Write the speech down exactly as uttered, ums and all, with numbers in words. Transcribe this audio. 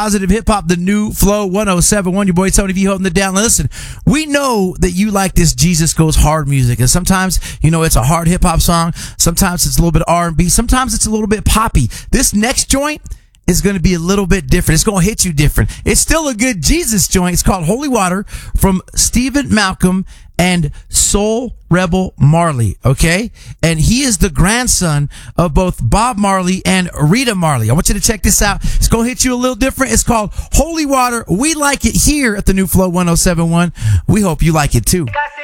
Positive Hip Hop, the new Flow one oh seven point one. Your boy Tony V holding it down. Listen, we know that you like this Jesus Goes Hard music, and sometimes, you know, it's a hard hip hop song. Sometimes it's a little bit R and B. Sometimes it's a little bit poppy. This next joint is going to be a little bit different. It's going to hit you different. It's still a good Jesus joint. It's called Holy Water from Stephen Malcolm and Soul Rebel Marley, okay? And he is the grandson of both Bob Marley and Rita Marley. I want you to check this out. It's going to hit you a little different. It's called Holy Water. We like it here at the new Flow one oh seven point one. We hope you like it too.